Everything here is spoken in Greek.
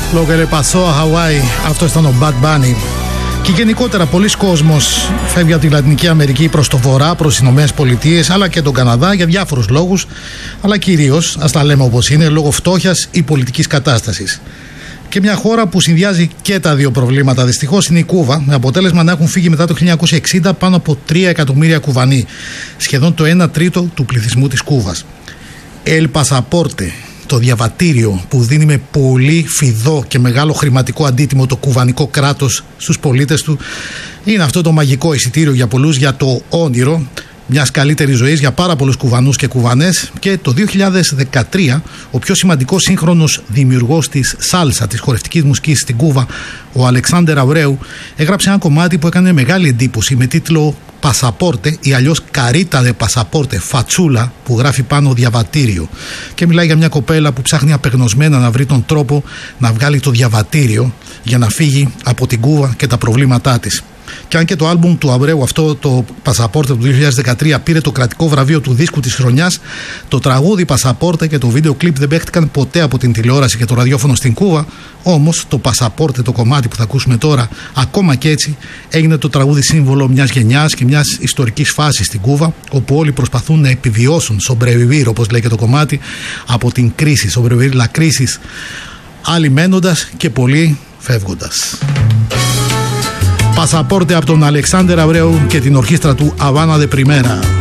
Lo que le pasó a Hawaii. Αυτό ήταν ο Bad Bunny. Και γενικότερα πολλοί κόσμος φεύγει από τη Λατινική Αμερική προς το βορρά, προς τις Ηνωμένες Πολιτείες, αλλά και τον Καναδά για διάφορους λόγους, αλλά κυρίως, ας τα λέμε όπως είναι, λόγω φτώχειας ή πολιτικής κατάστασης. Και μια χώρα που συνδυάζει και τα δύο προβλήματα δυστυχώς είναι η Κούβα, με αποτέλεσμα να έχουν φύγει μετά το 1960 πάνω από 3 εκατομμύρια Κουβανοί, σχεδόν το 1 τρίτο του πληθυσμού της Κούβας. El Pasaporte, το διαβατήριο που δίνει με πολύ φιδό και μεγάλο χρηματικό αντίτιμο το κουβανικό κράτος στους πολίτες του, είναι αυτό το μαγικό εισιτήριο για πολλούς για το όνειρο μιας καλύτερης ζωής για πάρα πολλούς Κουβανούς και Κουβανές. Και το 2013 ο πιο σημαντικός σύγχρονος δημιουργός της σάλσα, της χορευτικής μουσικής στην Κούβα, ο Αλεξάντερ Αβρέου, έγραψε ένα κομμάτι που έκανε μεγάλη εντύπωση με τίτλο Pasaporte ή αλλιώς Carita de Pasaporte, φατσούλα που γράφει πάνω διαβατήριο, και μιλάει για μια κοπέλα που ψάχνει απεγνωσμένα να βρει τον τρόπο να βγάλει το διαβατήριο για να φύγει από την Κούβα και τα προβλήματά της. Και αν και το άλμπουμ του Αβρέου, αυτό το Pasaporte του 2013, πήρε το κρατικό βραβείο του δίσκου της χρονιάς, το τραγούδι Pasaporte και το βίντεο κλιπ δεν παίχτηκαν ποτέ από την τηλεόραση και το ραδιόφωνο στην Κούβα. Όμως το Pasaporte, το κομμάτι που θα ακούσουμε τώρα, ακόμα και έτσι έγινε το τραγούδι σύμβολο μιας γενιάς και μιας ιστορικής φάσης στην Κούβα, όπου όλοι προσπαθούν να επιβιώσουν, sobrevivir όπως λέει και το κομμάτι, από την κρίση, sobrevivir la crisis, άλλοι μένοντας και πολλοί φεύγοντας. Pasaporte από τον Αλεξάντερ Αβρέου και την ορχήστρα του Havana de Primera.